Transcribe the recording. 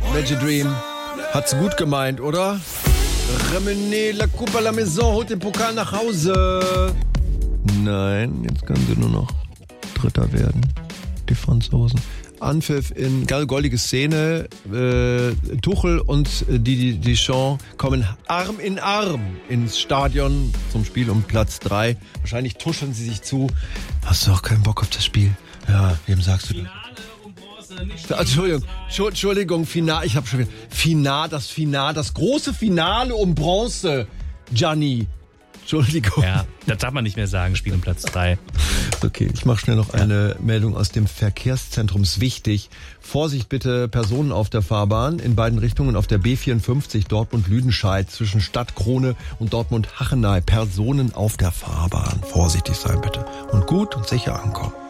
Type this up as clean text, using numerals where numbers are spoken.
Magic Dream. Hat's gut gemeint, oder? Ramenez la coupe à la maison, holt den Pokal nach Hause. Nein, jetzt können sie nur noch Dritter werden. Die Franzosen. Anpfiff in goldige Szene. Tuchel und Deschamps kommen Arm in Arm ins Stadion zum Spiel um Platz 3. Wahrscheinlich tuscheln sie sich zu. Hast du auch keinen Bock auf das Spiel? Ja, wem sagst du das? Entschuldigung, Final, ich habe schon wieder. Das große Finale um Bronze, Gianni. Entschuldigung. Ja, das darf man nicht mehr sagen, Spiel um Platz 3. Okay, ich mache schnell noch eine Meldung aus dem Verkehrszentrum. Ist wichtig. Vorsicht bitte, Personen auf der Fahrbahn in beiden Richtungen auf der B54 Dortmund-Lüdenscheid zwischen Stadtkrone und Dortmund-Hachenay. Personen auf der Fahrbahn. Vorsichtig sein bitte. Und gut und sicher ankommen.